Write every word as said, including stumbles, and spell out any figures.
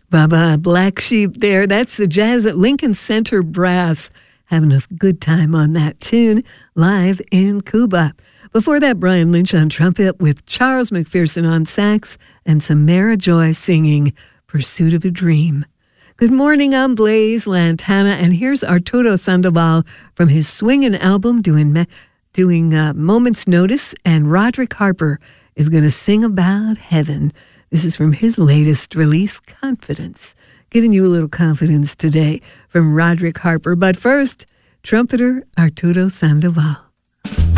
Baba Black Sheep there. That's the Jazz at Lincoln Center Brass. Having a good time on that tune live in Cuba. Before that, Brian Lynch on trumpet with Charles McPherson on sax and Samara Joy singing Pursuit of a Dream. Good morning, I'm Blaze Lantana, and here's Arturo Sandoval from his swingin' album doing, doing uh, Moment's Notice, and Roderick Harper is going to sing about heaven. This is from his latest release, Confidence. Giving you a little confidence today from Roderick Harper. But first, trumpeter Arturo Sandoval.